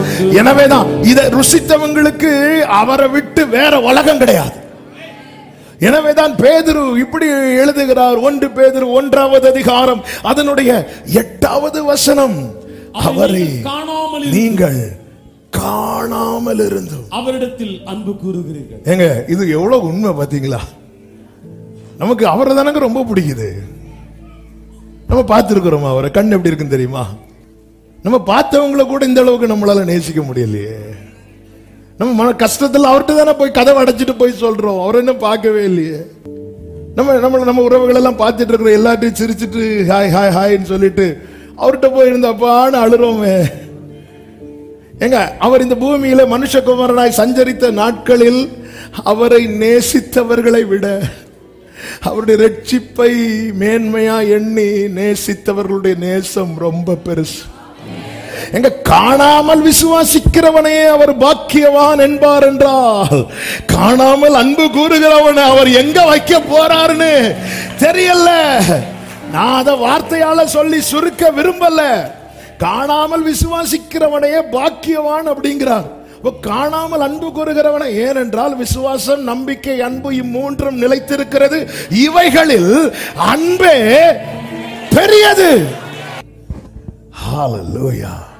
எனவேதான் இதை ருசித்தவங்களுக்கு அவரை விட்டு வேற உலகம் கிடையாது. எனவேதான் பேதுரு இப்படி எழுதுகிறார். 1 பேதுரு 1வது அதிகாரம் அதனுடைய 8வது வசனம், அவரை நீங்கள் காணாமல் இருந்தும் அவரிடத்தில் அன்பு கூறுகிறீர்கள். ஏங்க இது எவ்வளவு உண்மை பாத்தீங்களா? நமக்கு அவரை தானங்க ரொம்ப பிடிக்குது. நம்ம பார்த்திருக்கிறோமா அவரை? கண் எப்படி இருக்குன்னு தெரியுமா? நம்ம பார்த்தவங்களை கூட இந்த அளவுக்கு நம்மளால நேசிக்க முடியலையே. நம்ம மன கஷ்டத்தில் அவர்கிட்ட தானே போய் கதவை அடைச்சிட்டு போய் சொல்றோம், அவர் என்ன பார்க்கவே இல்லையே. நம்ம உறவுகள் எல்லாம் பார்த்துட்டு இருக்கிறோம், எல்லாத்தையும் சிரிச்சிட்டு ஹாய் ஹாய் ஹாய்ன்னு சொல்லிட்டு அவர்கிட்ட போய் இருந்தப்பான்னு அழுறோமே. ஏங்க அவர் இந்த பூமியில மனுஷகுமாரனாய் சஞ்சரித்த நாட்களில் அவரை நேசித்தவர்களை விட அவருடைய ரட்சிப்பை மேன்மையா எண்ணி நேசித்தவர்களுடைய நேசம் ரொம்ப பெருசு. எங்க காணாமல் விசுவாசிக்கிறவனே அவர் பாக்கியவான் என்பார் என்றால், காணாமல் அன்பு கூறுகிறவனை அவர் எங்க வைக்க போறாருன்னு தெரியல. நான் அதை வார்த்தையால சொல்லி சுருக்க விரும்பல. காணாமல் விசுவாசிக்கிறவனையே பாக்கியவான் அப்படிங்கிறார். காணாமல் அன்பு கூறுகிறவனை, ஏனென்றால் விசுவாசம், நம்பிக்கை, அன்பு இம்மூன்றும் நிலைத்திருக்கிறது. இவைகளில் அன்பே பெரியது. ஹல்லேலூயா.